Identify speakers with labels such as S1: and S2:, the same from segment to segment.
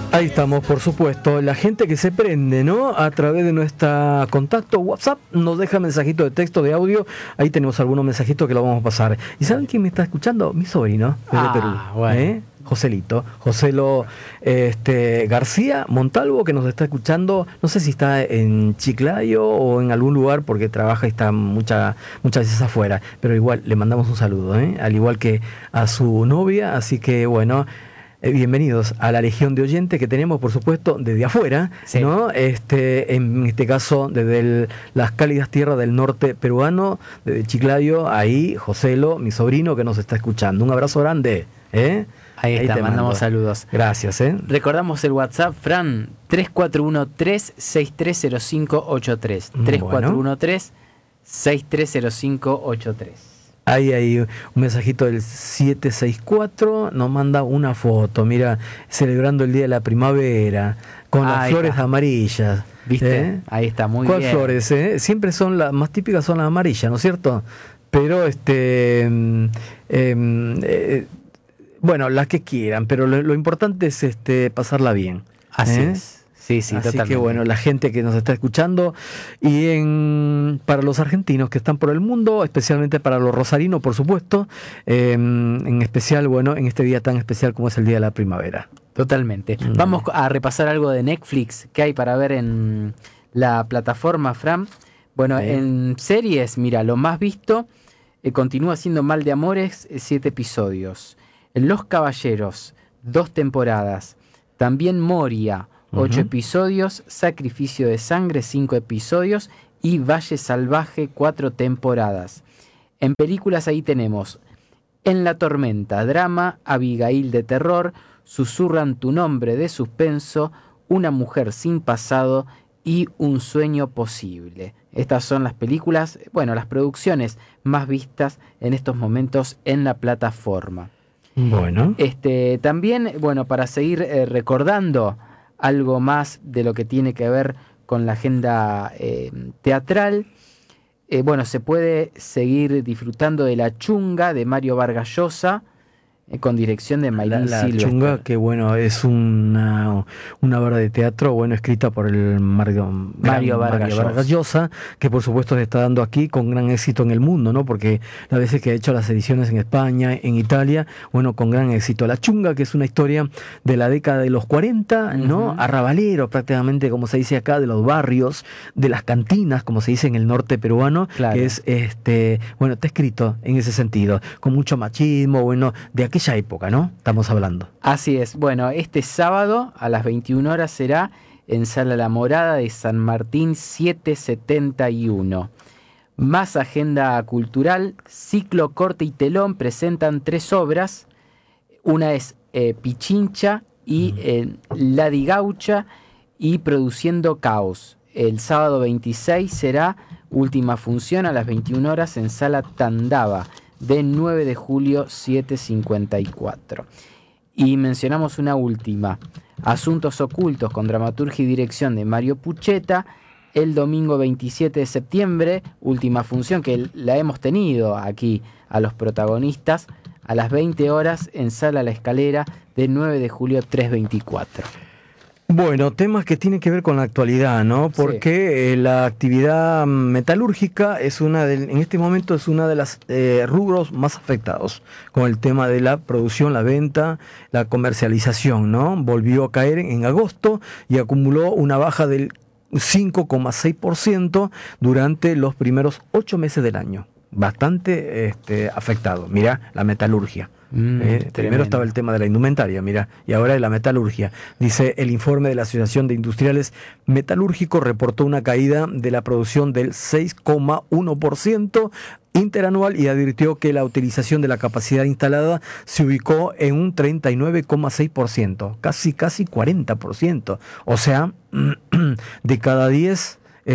S1: Ahí estamos, por supuesto. La gente que se prende, ¿no? A través de nuestro contacto WhatsApp nos deja mensajito de texto, de audio. Ahí tenemos algunos mensajitos que lo vamos a pasar. ¿Y saben quién me está escuchando? Mi sobrino desde Perú.
S2: Bueno.
S1: Joselito, Joselo García Montalvo, que nos está escuchando. No sé si está en Chiclayo o en algún lugar porque trabaja y está muchas veces afuera. Pero igual le mandamos un saludo, al igual que a su novia. Así que bueno. Bienvenidos a la legión de oyentes que tenemos, por supuesto, desde afuera, sí. ¿No? En este caso, desde las cálidas tierras del norte peruano, desde Chiclayo, ahí Joselo, mi sobrino, que nos está escuchando. Un abrazo grande.
S2: Ahí está, te mandamos saludos.
S1: Gracias.
S2: Recordamos el WhatsApp, Fran, 3413-630583. 3413-630583.
S1: Ahí hay un mensajito del 764, nos manda una foto, mira, celebrando el Día de la Primavera, con las flores amarillas.
S2: ¿Viste? Ahí está, muy bien.
S1: ¿Cuáles flores? Siempre son las más típicas, son las amarillas, ¿no es cierto? Pero, bueno, las que quieran, pero lo importante es pasarla bien.
S2: Así es. Sí,
S1: así
S2: totalmente.
S1: Que bueno, la gente que nos está escuchando y para los argentinos que están por el mundo, especialmente para los rosarinos, por supuesto, en especial, bueno, en este día tan especial como es el Día de la Primavera.
S2: Totalmente. Vamos a repasar algo de Netflix que hay para ver en la plataforma, Fran. Bueno, en series, mira, lo más visto continúa siendo Mal de Amores, 7 episodios. Los Caballeros, 2 temporadas. También Moria, 8 episodios, Sacrificio de Sangre, 5 episodios y Valle Salvaje, 4 temporadas. En películas ahí tenemos En la Tormenta, drama, Abigail de terror, Susurran tu nombre de suspenso, Una mujer sin pasado y Un sueño posible. Estas son las películas, bueno, las producciones más vistas en estos momentos en la plataforma.
S1: Bueno.
S2: También, bueno, para seguir recordando algo más de lo que tiene que ver con la agenda teatral. Bueno, se puede seguir disfrutando de La Chunga de Mario Vargas Llosa, con dirección de Mayrín Silvestre.
S1: La Chunga, que bueno, es una obra de teatro, bueno, escrita por el Mario Vargas Llosa, que por supuesto se está dando aquí con gran éxito en el mundo, ¿no? Porque las veces que ha hecho las ediciones en España, en Italia, bueno, con gran éxito. La Chunga, que es una historia de la década de los 40, ¿no? Arrabalero, prácticamente, como se dice acá, de los barrios, de las cantinas, como se dice en el norte peruano, claro. Que es, bueno, está escrito en ese sentido, con mucho machismo, bueno, de aquella época, ¿no? Estamos hablando.
S2: Así es. Bueno, este sábado a las 21 horas será en Sala La Morada de San Martín 771. Más agenda cultural. Ciclo, Corte y Telón presentan 3 obras. Una es Pichincha y La Digaucha y Produciendo Caos. El sábado 26 será última función a las 21 horas en Sala Tandava, de 9 de julio 754. Y mencionamos una última, Asuntos Ocultos, con dramaturgia y dirección de Mario Pucheta, el domingo 27 de septiembre, última función que la hemos tenido aquí a los protagonistas, a las 20 horas en Sala La Escalera, de 9 de julio 324.
S1: Bueno, temas que tienen que ver con la actualidad, ¿no? Porque la actividad metalúrgica es en este momento es una de las rubros más afectados con el tema de la producción, la venta, la comercialización, ¿no? Volvió a caer en agosto y acumuló una baja del 5,6% durante los primeros 8 meses del año. Bastante afectado. Mirá, la metalurgia. Primero estaba el tema de la indumentaria, mira, y ahora de la metalurgia. Dice, el informe de la Asociación de Industriales Metalúrgicos reportó una caída de la producción del 6,1% interanual y advirtió que la utilización de la capacidad instalada se ubicó en un 39,6%, casi 40%. O sea, de cada 10,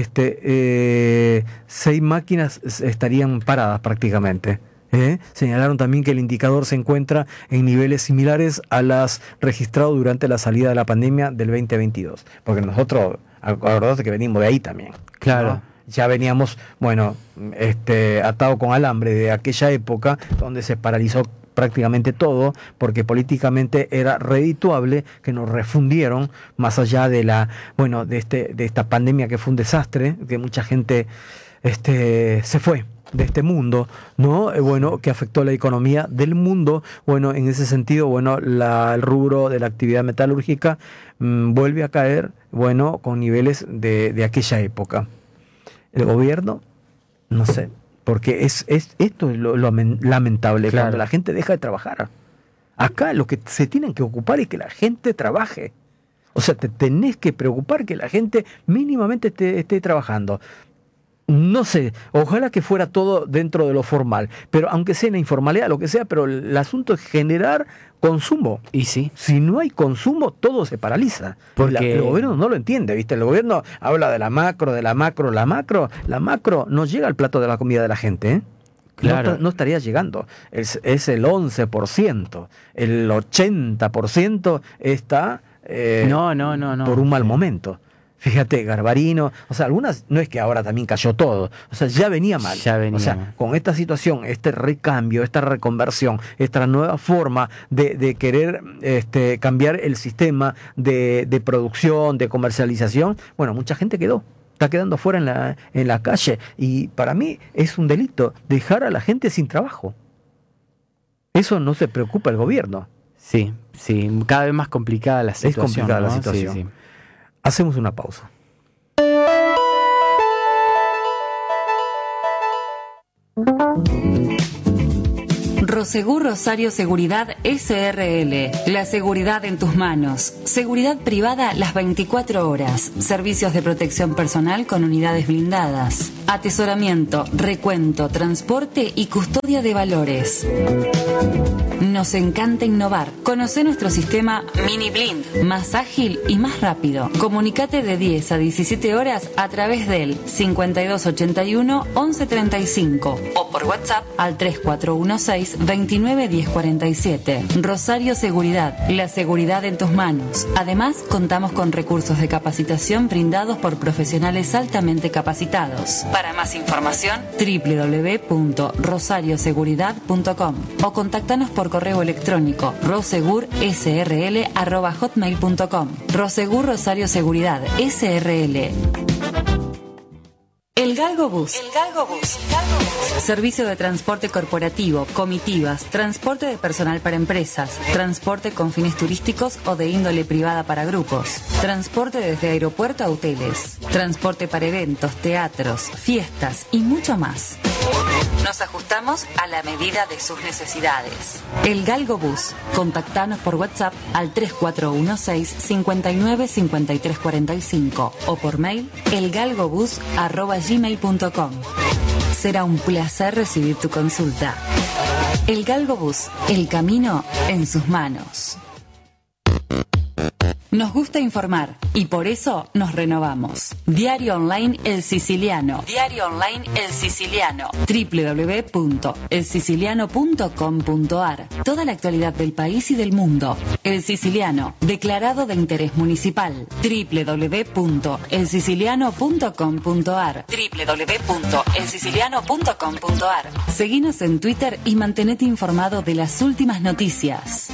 S1: 6 máquinas estarían paradas prácticamente. Señalaron también que el indicador se encuentra en niveles similares a las registrados durante la salida de la pandemia del 2022. Porque nosotros, acordate que venimos de ahí también.
S2: Claro.
S1: ¿No? Ya veníamos, bueno, atados con alambre de aquella época donde se paralizó prácticamente todo, porque políticamente era redituable, que nos refundieron, más allá de de esta pandemia que fue un desastre, que mucha gente se fue de este mundo, ¿no? Que afectó la economía del mundo. En ese sentido, el rubro de la actividad metalúrgica vuelve a caer, con niveles de aquella época. El gobierno, no sé, porque esto es lo lamentable,
S2: claro,
S1: cuando la gente deja de trabajar. Acá lo que se tienen que ocupar es que la gente trabaje. O sea, te tenés que preocupar que la gente mínimamente esté trabajando. No sé, ojalá que fuera todo dentro de lo formal, pero aunque sea en la informalidad, lo que sea, pero el asunto es generar consumo.
S2: Y sí.
S1: Si no hay consumo, todo se paraliza.
S2: Porque
S1: el gobierno no lo entiende, ¿viste? El gobierno habla de la macro, la macro no llega al plato de la comida de la gente, ¿eh?
S2: Claro.
S1: No estaría llegando. Es el 11%. El 80% está
S2: no.
S1: por un mal momento. Fíjate, Garbarino, o sea, algunas, no es que ahora también cayó todo, o sea, ya venía mal. O sea, con esta situación, este recambio, esta reconversión, esta nueva forma de querer cambiar el sistema de producción, de comercialización, mucha gente está quedando fuera en la calle, y para mí es un delito dejar a la gente sin trabajo. Eso no se preocupa el gobierno.
S2: Sí, cada vez más complicada la situación.
S1: Es complicada, ¿no? La situación.
S2: Sí.
S1: Hacemos una pausa.
S3: Prosegur Rosario Seguridad SRL. La seguridad en tus manos. Seguridad privada las 24 horas. Servicios de protección personal con unidades blindadas. Atesoramiento, recuento, transporte y custodia de valores. Nos encanta innovar. Conoce nuestro sistema Mini Blind, más ágil y más rápido. Comunicate de 10 a 17 horas a través del 5281 1135 o por WhatsApp al 3416 29 1047. Rosario Seguridad, la seguridad en tus manos. Además, contamos con recursos de capacitación brindados por profesionales altamente capacitados. Para más información, www.rosarioseguridad.com o contáctanos por correo electrónico rosegursrl@hotmail.com. Rosegur Rosario Seguridad SRL. El Galgo Bus. Servicio de transporte corporativo, comitivas, transporte de personal para empresas, transporte con fines turísticos o de índole privada para grupos, transporte desde aeropuerto a hoteles, transporte para eventos, teatros, fiestas y mucho más. Nos ajustamos a la medida de sus necesidades. El Galgo Bus. Contactanos por WhatsApp al 3416 59 53 45 o por mail elgalgobus@gmail.com. Será un placer recibir tu consulta. El Galgo Bus. El camino en sus manos. Nos gusta informar y por eso nos renovamos. Diario Online El Siciliano. www.elsiciliano.com.ar. Toda la actualidad del país y del mundo. El Siciliano, declarado de interés municipal. www.elsiciliano.com.ar. Seguinos en Twitter y mantenete informado de las últimas noticias.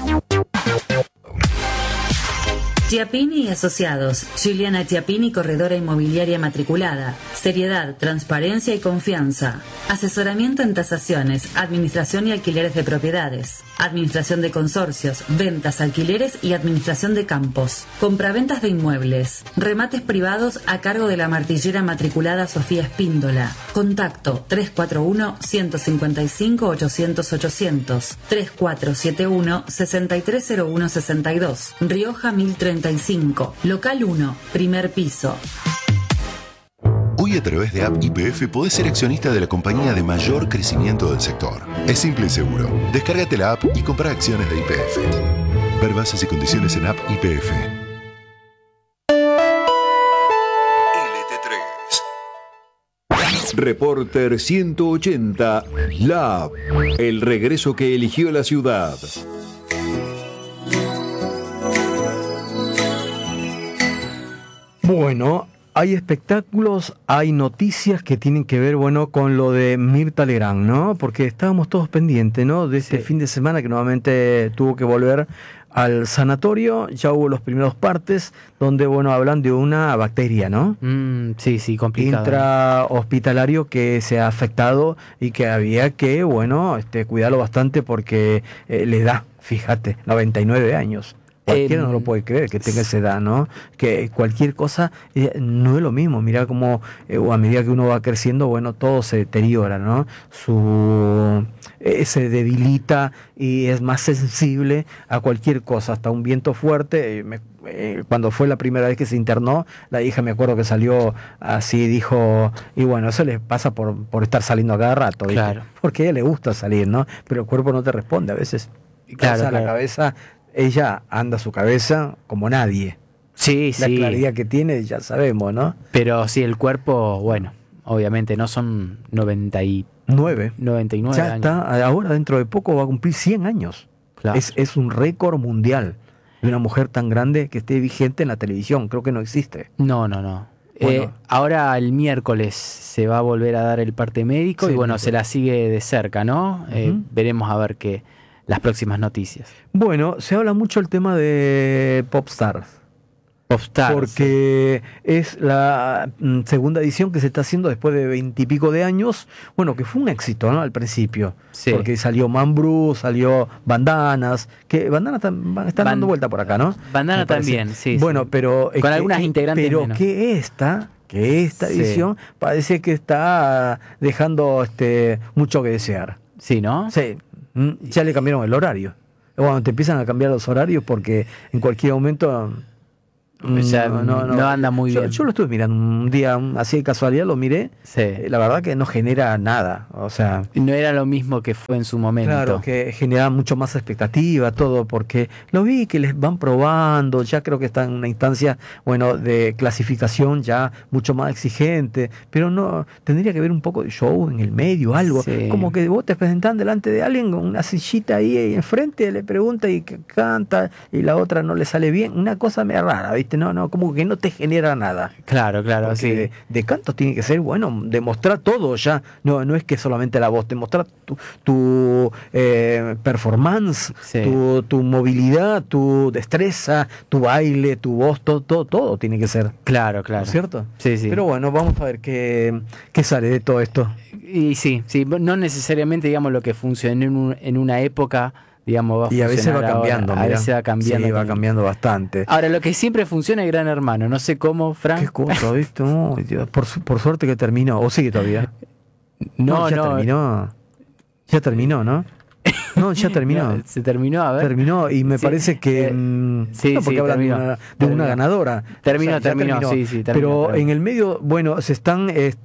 S3: Chiappini y Asociados. Giuliana Chiappini, corredora inmobiliaria matriculada. Seriedad, transparencia y confianza. Asesoramiento en tasaciones, administración y alquileres de propiedades. Administración de consorcios, ventas, alquileres y administración de campos. Compraventas de inmuebles. Remates privados a cargo de la martillera matriculada Sofía Espíndola. Contacto 341-155-800-800. 3471-630162. Rioja 1035. Local 1, primer piso.
S4: Hoy a través de App YPF podés ser accionista de la compañía de mayor crecimiento del sector. Es simple y seguro. Descárgate la app y compra acciones de YPF. Ver bases y condiciones en App YPF.
S5: LT3. Reporter 180, la app. El regreso que eligió la ciudad.
S1: Bueno, Hay espectáculos, hay noticias que tienen que ver, bueno, con lo de Mirta Legrand, ¿no? Porque estábamos todos pendientes, ¿no? De este fin de semana que nuevamente tuvo que volver al sanatorio. Ya hubo los primeros partes donde, bueno, hablan de una bacteria, ¿no?
S2: Sí, complicado.
S1: Intrahospitalario que se ha afectado y que había que, bueno, cuidarlo bastante porque le da, fíjate, 99 años. Cualquiera no lo puede creer que tenga esa edad, ¿no? Que cualquier cosa no es lo mismo. Mira cómo a medida que uno va creciendo, bueno, todo se deteriora, ¿no? Se debilita y es más sensible a cualquier cosa, hasta un viento fuerte. Cuando fue la primera vez que se internó, la hija me acuerdo que salió así, dijo, y bueno, eso le pasa por estar saliendo a cada rato, ¿viste? Claro. Porque a ella le gusta salir, ¿no? Pero el cuerpo no te responde a veces. Claro, la cabeza... Ella anda su cabeza como nadie.
S2: Sí,
S1: la claridad que tiene, ya sabemos, ¿no?
S2: Pero sí, el cuerpo, bueno, obviamente no son 99
S1: ya
S2: años.
S1: Está, ahora dentro de poco va a cumplir 100 años. Claro. Es un récord mundial de una mujer tan grande que esté vigente en la televisión. Creo que no existe.
S2: No. Bueno. Ahora el miércoles se va a volver a dar el parte médico y bueno, se la sigue de cerca, ¿no? Veremos a ver qué... las próximas noticias.
S1: Bueno, se habla mucho el tema de Popstars. Porque es la segunda edición que se está haciendo después de 20 y pico de años. Bueno, que fue un éxito, ¿no? Al principio. Sí. Porque salió Mambrú, salió Bandanas. Que Bandanas están dando vuelta por acá, ¿no?
S2: Bandana también, sí.
S1: Bueno, pero...
S2: Con algunas integrantes
S1: pero
S2: menos.
S1: que esta edición parece que está dejando mucho que desear.
S2: Sí, ¿no?
S1: Sí. Ya le cambiaron el horario. Bueno, te empiezan a cambiar los horarios porque en cualquier momento
S2: no anda muy bien.
S1: Yo lo estuve mirando un día, así de casualidad lo miré.
S2: Sí.
S1: La verdad que no genera nada. O sea,
S2: no era lo mismo que fue en su momento.
S1: Claro, que genera mucho más expectativa, todo, porque lo vi que les van probando. Ya creo que está en una instancia, bueno, de clasificación ya mucho más exigente. Pero no, tendría que haber un poco de show en el medio, algo. Sí. Como que vos te presentás delante de alguien con una sillita ahí enfrente, le pregunta y canta, y la otra no le sale bien. Una cosa medio rara, ¿viste? No, como que no te genera nada.
S2: Claro,
S1: porque
S2: sí.
S1: De canto tiene que ser, bueno, demostrar todo ya. No es que solamente la voz, demostrar tu performance, sí. tu movilidad, tu destreza, tu baile, tu voz, todo tiene que ser.
S2: Claro.
S1: ¿No es cierto?
S2: Sí.
S1: Pero bueno, vamos a ver qué sale de todo esto.
S2: Y sí, no necesariamente, digamos, lo que funcionó en una época, digamos, va a
S1: y a veces va cambiando,
S2: a veces va cambiando.
S1: Sí, va cambiando bastante.
S2: Ahora, lo que siempre funciona es Gran Hermano. No sé cómo, Frank.
S1: ¿Qué cosa, viste? No, por suerte que terminó. ¿O sigue todavía? Ya terminó, ¿no? No, ya terminó.
S2: Se terminó, a ver.
S1: Terminó y me parece que... porque hablan de una ganadora.
S2: Terminó. Sí, terminó.
S1: Pero en el medio, bueno, se están,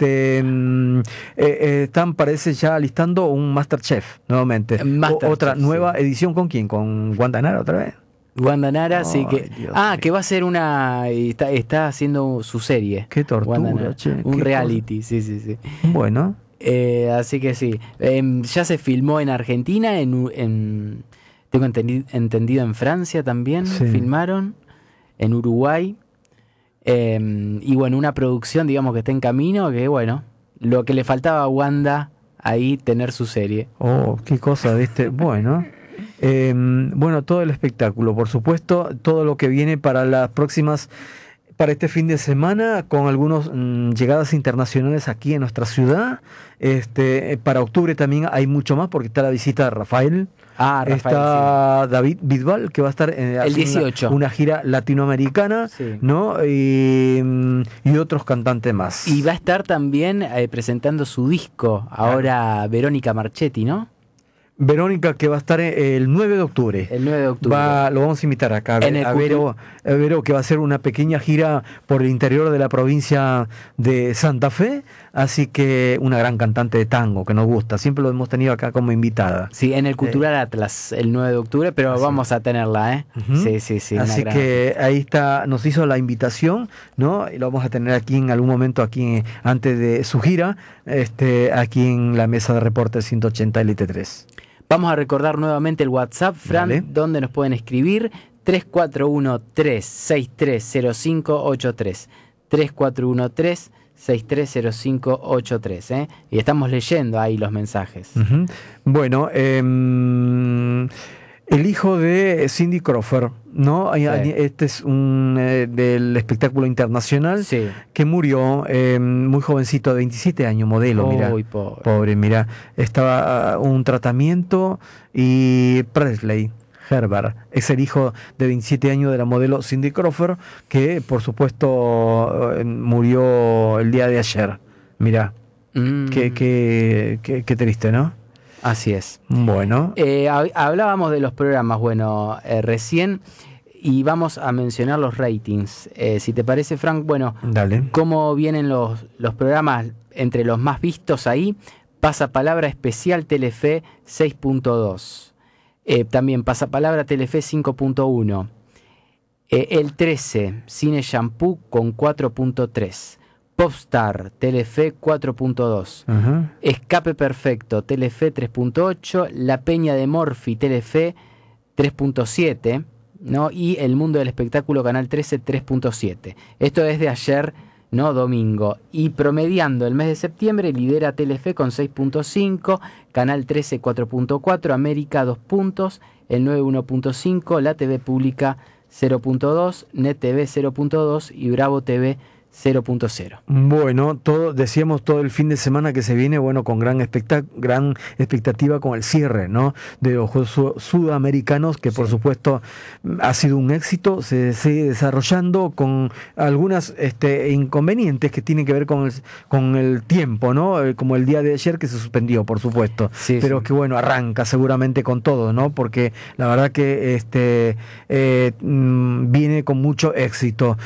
S1: parece ya alistando un Masterchef, nuevamente. Otra nueva edición, ¿con quién? ¿Con Wanda Nara otra vez?
S2: Wanda Nara, sí que... Dios que va a ser una... Está haciendo su serie.
S1: Qué tortura,
S2: un reality, cosa. Sí.
S1: Bueno...
S2: así que sí, ya se filmó en Argentina, tengo entendido en Francia también, filmaron, en Uruguay, y bueno, una producción, digamos, que está en camino, que bueno, lo que le faltaba a Wanda ahí, tener su serie.
S1: Oh, qué cosa, ¿viste? Bueno, todo el espectáculo, por supuesto, todo lo que viene para las próximas... Para este fin de semana, con algunas llegadas internacionales aquí en nuestra ciudad. Para octubre también hay mucho más, porque está la visita de Rafael. Está sí. David Bisbal, que va a estar
S2: el 18.
S1: Una gira latinoamericana, sí. ¿No? Y otros cantantes más.
S2: Y va a estar también presentando su disco, ahora Verónica Marchetti, ¿no?
S1: Verónica, que va a estar el 9 de octubre.
S2: El 9 de octubre.
S1: Lo vamos a invitar acá a Vero, que va a hacer una pequeña gira por el interior de la provincia de Santa Fe. Así que una gran cantante de tango que nos gusta. Siempre lo hemos tenido acá como invitada.
S2: Sí, en el Cultural Atlas, el 9 de octubre, pero vamos a tenerla, ¿eh?
S1: Uh-huh. Sí. Así que ahí está, nos hizo la invitación, ¿no? Y lo vamos a tener aquí en algún momento, aquí antes de su gira, aquí en la mesa de reporte 180 LT3.
S2: Vamos a recordar nuevamente el WhatsApp, Fran, donde nos pueden escribir 341-363-0583. 3413-630583. Y estamos leyendo ahí los mensajes.
S1: Uh-huh. Bueno, el hijo de Cindy Crawford, ¿no? Sí. Este es un del espectáculo internacional, sí, que murió muy jovencito, de 27 años, modelo, mira. Pobre, mira. Estaba un tratamiento y Presley Herbert es el hijo de 27 años de la modelo Cindy Crawford, que por supuesto murió el día de ayer. Mira, qué triste, ¿no?
S2: Así es.
S1: Bueno.
S2: Hablábamos de los programas, recién, y vamos a mencionar los ratings. Si te parece, Frank,
S1: dale.
S2: ¿Cómo vienen los programas entre los más vistos ahí? Pasapalabra Especial Telefe 6.2. También Pasapalabra Telefe 5.1. El 13, Cine Shampoo con 4.3. Popstar, Telefe 4.2. Uh-huh. Escape Perfecto, Telefe 3.8. La Peña de Morphy, Telefe 3.7, ¿no? Y El Mundo del Espectáculo, Canal 13, 3.7. Esto es de ayer, ¿no? Domingo. Y promediando el mes de septiembre, lidera Telefe con 6.5, Canal 13 4.4, América 2 puntos, El 9 1.5, La TV Pública 0.2, Net TV 0.2 y Bravo TV 0.0.
S1: Bueno, decíamos todo el fin de semana que se viene, con gran expectativa con el cierre, ¿no? De los Juegos Sudamericanos, que por supuesto ha sido un éxito, se sigue desarrollando con algunas inconvenientes que tienen que ver con el tiempo, ¿no? Como el día de ayer que se suspendió, por supuesto, pero que arranca seguramente con todo, ¿no? Porque la verdad que viene con mucho éxito.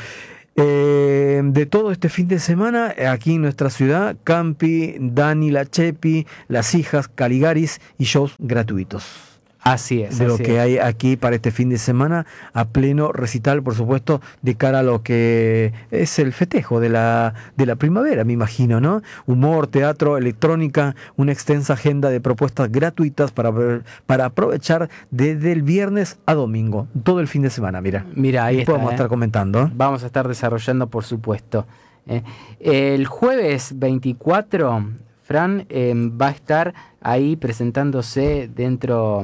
S1: De todo este fin de semana, aquí en nuestra ciudad, Campi, Dani Lachepi, Las Hijas, Caligaris y shows gratuitos.
S2: Así es.
S1: De lo que hay aquí para este fin de semana, a pleno recital, por supuesto, de cara a lo que es el festejo de la primavera, me imagino, ¿no? Humor, teatro, electrónica, una extensa agenda de propuestas gratuitas para aprovechar desde el viernes a domingo, todo el fin de semana, mira.
S2: Ahí está.
S1: Podemos estar comentando.
S2: Vamos a estar desarrollando, por supuesto. El jueves 24, Fran va a estar ahí presentándose dentro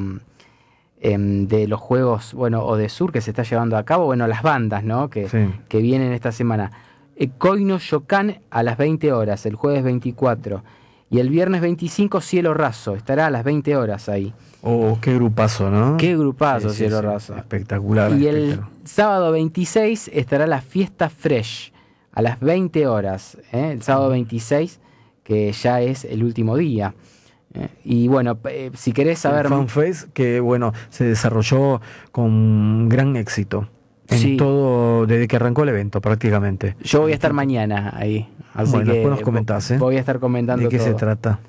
S2: de los Juegos, Odesur, que se está llevando a cabo, las bandas, ¿no? que vienen esta semana. Koino Yokan a las 20 horas, el jueves 24. Y el viernes 25, Cielo Raso, estará a las 20 horas ahí.
S1: Oh, qué grupazo, ¿no?
S2: Qué grupazo, Cielo Raso.
S1: Espectacular.
S2: Y el sábado 26 estará la Fiesta Fresh, a las 20 horas. El sábado 26, que ya es el último día. Y si querés saber...
S1: El FanFest, que se desarrolló con gran éxito. En todo, desde que arrancó el evento, prácticamente.
S2: Yo voy a estar mañana ahí. Así que
S1: después nos comentás,
S2: voy a estar comentando
S1: de qué
S2: todo.
S1: se trata.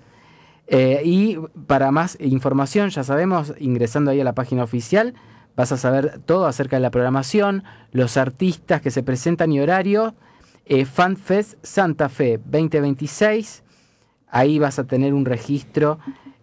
S2: Y para más información, ya sabemos, ingresando ahí a la página oficial, vas a saber todo acerca de la programación, los artistas que se presentan y horario. FanFest Santa Fe 2026. Ahí vas a tener un registro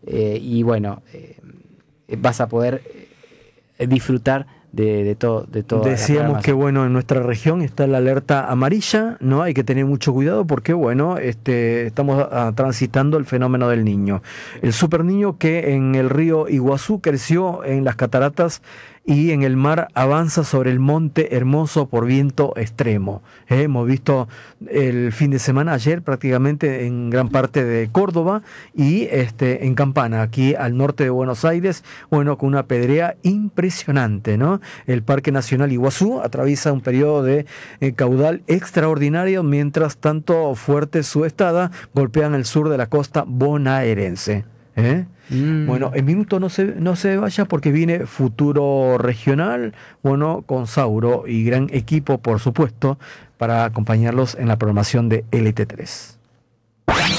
S2: vas a poder disfrutar de todo.
S1: Decíamos que en nuestra región está la alerta amarilla, ¿no? Hay que tener mucho cuidado porque estamos transitando el fenómeno del Niño. El super niño que en el río Iguazú creció en las cataratas y en el mar avanza sobre el monte Hermoso por viento extremo. Hemos visto el fin de semana, ayer prácticamente en gran parte de Córdoba y en Campana, aquí al norte de Buenos Aires, con una pedrea impresionante, ¿no? El Parque Nacional Iguazú atraviesa un periodo de caudal extraordinario, mientras tanto fuertes subestadas golpean el sur de la costa bonaerense. En minuto no se vaya porque viene Futuro Regional, con Sauro y gran equipo, por supuesto, para acompañarlos en la programación de LT3.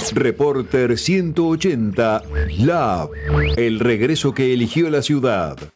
S5: Reporter 180 Lab, el regreso que eligió la ciudad.